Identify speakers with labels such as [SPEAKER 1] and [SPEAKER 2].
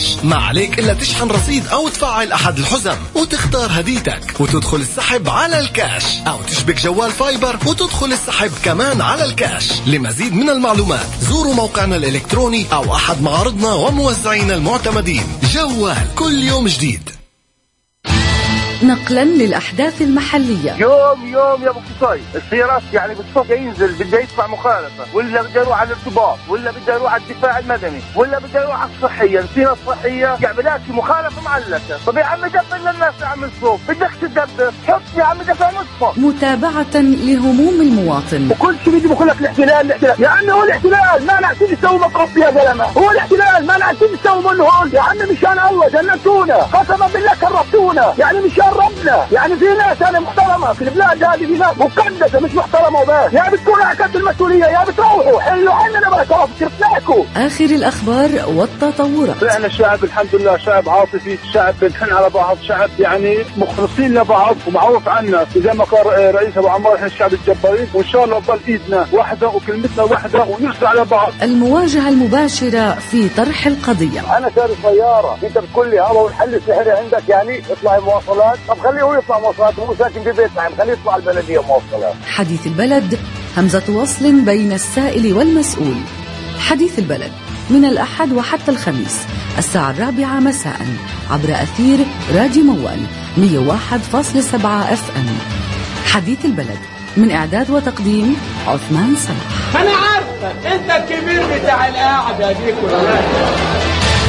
[SPEAKER 1] كاش. ما عليك إلا تشحن رصيد أو تفعل أحد الحزم وتختار هديتك وتدخل السحب على الكاش، أو تشبك جوال فايبر وتدخل السحب كمان على الكاش. لمزيد من المعلومات زوروا موقعنا الإلكتروني أو أحد معارضنا وموزعين المعتمدين. جوال، كل يوم جديد.
[SPEAKER 2] نقلا للأحداث المحلية.
[SPEAKER 3] يوم يا ابو قصي السيارات يعني بالسوق ينزل بده يدفع مخالفة، ولا بده يروح على الارتباط، ولا بده يروح على الدفاع المدني، ولا بده يروح على الصحية. السيارة الصحية يعني بلاقي مخالفة معلقة. طب يا عم دبر للناس يا عم الصوب، بدك تدبر حط يا عم دفع نصفه.
[SPEAKER 2] متابعة لهموم المواطن.
[SPEAKER 3] وكل شيء بيجي بقول لك الاحتلال يا عم. هو الاحتلال ما نعرف نسوي مطرف يا زلمة. هو الاحتلال ما نعرف نسوي منه هون يا عم. مشان الله جنتونا، قسما بالله كرهتونا يعني. مشان ربنا يعني في ناس أنا محترمة في البلاد هذه، في ناس مقدسة مش محترمة وبس. يا بتكونوا على قد المسؤولية يا بتروحوا حلوا عننا بقى كرفناكوا.
[SPEAKER 2] آخر الأخبار والتطورات.
[SPEAKER 3] احنا الشعب الحمد لله شعب عاطفي، شعب بنحن على بعض، شعب يعني مخلصين لبعض ومعروف عنا. زي ما قال رئيس أبو عمار احنا الشعب الجبارين، وإن شاء الله تضل إيدنا واحدة وكلمتنا واحدة ونرجع على بعض.
[SPEAKER 2] المواجهة المباشرة في طرح القضية.
[SPEAKER 3] أنا شاري سيارة، أنت بتقول لي هذا والحل السحري عندك يعني اطلعي مواصلات. طب خليه هو يطلع مواصلات، هو ساكن في بيت نعم، خليه يطلع البلدية مواصلات.
[SPEAKER 2] حديث البلد، همزة وصل بين السائل والمسؤول. حديث البلد من الأحد وحتى الخميس الساعة 4 مساء عبر أثير راديو موال 101.7 FM. حديث البلد من إعداد وتقديم عثمان سمح.
[SPEAKER 4] أنا عارفة أنت الكبير بتاع القاعدة دي كلها.